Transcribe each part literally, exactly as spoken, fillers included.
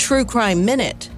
True Crime Minute.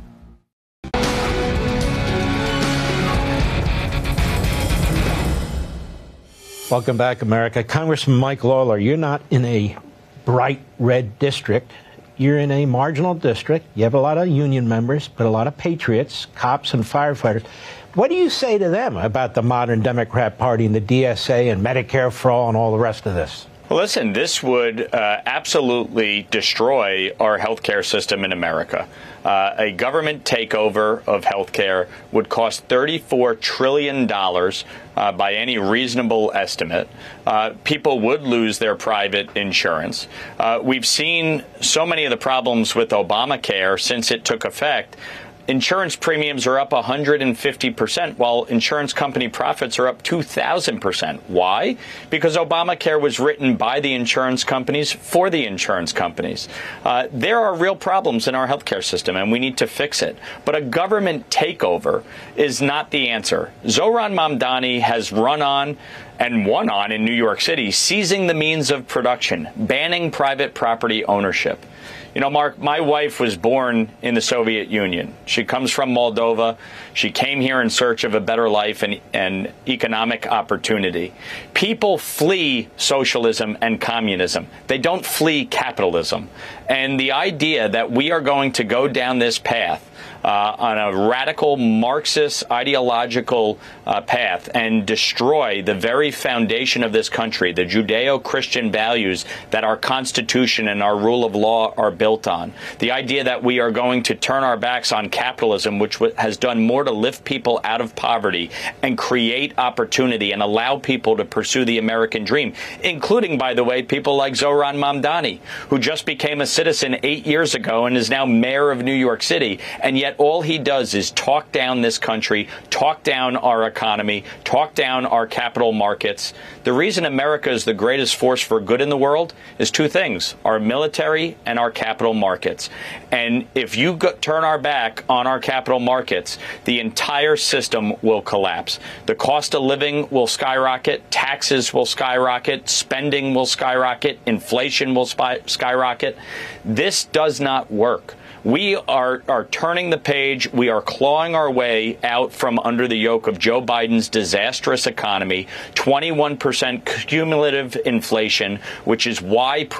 Welcome back, America. Congressman Mike Lawler, you're not in a bright red district. You're in a marginal district. You have a lot of union members, but a lot of patriots, cops and firefighters. What do you say to them about the modern Democrat Party and the D S A and Medicare for all and all the rest of this? Well, listen, this would uh, absolutely destroy our healthcare system in America. Uh, a government takeover of healthcare would cost thirty-four trillion dollars uh, by any reasonable estimate. Uh, people would lose their private insurance. Uh, we've seen so many of the problems with Obamacare since it took effect. Insurance premiums are up one hundred fifty percent, while insurance company profits are up two thousand percent. Why? Because Obamacare was written by the insurance companies for the insurance companies. Uh, there are real problems in our healthcare system, and we need to fix it. But a government takeover is not the answer. Zohran Mamdani has run on and won on in New York City, seizing the means of production, banning private property ownership. You know, Mark, my wife was born in the Soviet Union. She comes from Moldova. She came here in search of a better life and, and economic opportunity. People flee socialism and communism. They don't flee capitalism. And the idea that we are going to go down this path Uh, on a radical Marxist ideological uh, path and destroy the very foundation of this country, the Judeo-Christian values that our Constitution and our rule of law are built on. The idea that we are going to turn our backs on capitalism, which has done more to lift people out of poverty and create opportunity and allow people to pursue the American dream, including, by the way, people like Zohran Mamdani, who just became a citizen eight years ago and is now mayor of New York City, and yet all he does is talk down this country, talk down our economy, talk down our capital markets. The reason America is the greatest force for good in the world is two things: our military and our capital markets. And if you go, turn our back on our capital markets, the entire system will collapse. The cost of living will skyrocket, taxes will skyrocket, spending will skyrocket, inflation will spy, skyrocket. This does not work. We are, are turning the page. We are clawing our way out from under the yoke of Joe Biden's disastrous economy, twenty-one percent cumulative inflation, which is why